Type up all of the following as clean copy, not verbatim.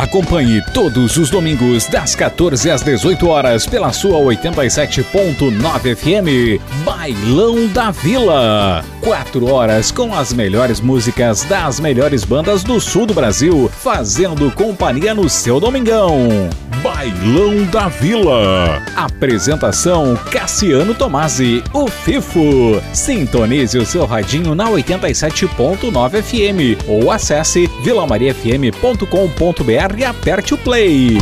Acompanhe todos os domingos das 14 às 18 horas pela sua 87.9 FM. Bailão da Vila. 4 horas com as melhores músicas das melhores bandas do sul do Brasil, fazendo companhia no seu domingão. Bailão da Vila. Apresentação Cassiano Tomasi, o Fifo. Sintonize o seu radinho na 87.9 FM ou acesse vilamariafm.com.br e aperte o play.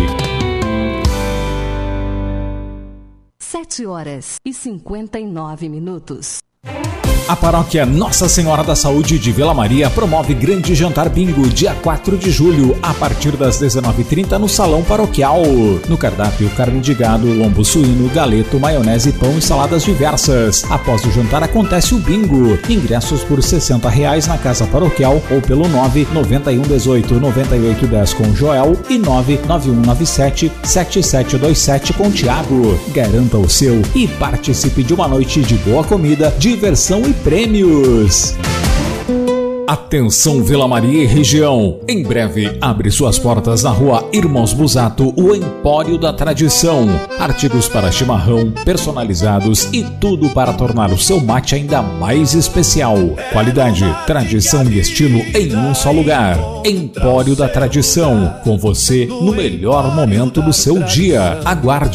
7h59. A paróquia Nossa Senhora da Saúde de Vila Maria promove grande jantar bingo dia 4 de julho, a partir das 19h30 no Salão Paroquial. No cardápio, carne de gado, lombo suíno, galeto, maionese, pão e saladas diversas. Após o jantar acontece o bingo. Ingressos por R$60 na Casa Paroquial ou pelo 99118-9810 com Joel e 99197-7727 com Tiago. Garanta o seu e participe de uma noite de boa comida, diversão e prêmios. Atenção Vila Maria e região, em breve abre suas portas na rua Irmãos Busato, o Empório da Tradição. Artigos para chimarrão, personalizados e tudo para tornar o seu mate ainda mais especial. Qualidade, tradição e estilo em um só lugar. Empório da Tradição, com você no melhor momento do seu dia. Aguarde.